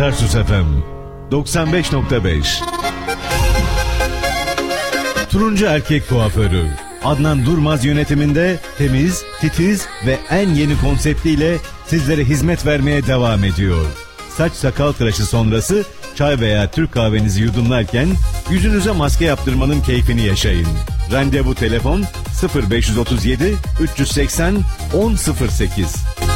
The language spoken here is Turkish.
Tarsus FM 95.5. Turuncu Erkek Kuaförü Adnan Durmaz yönetiminde temiz, titiz ve en yeni konseptiyle sizlere hizmet vermeye devam ediyor. Saç sakal tıraşı sonrası çay veya Türk kahvenizi yudumlarken yüzünüze maske yaptırmanın keyfini yaşayın. Randevu telefon 0537 380 1008.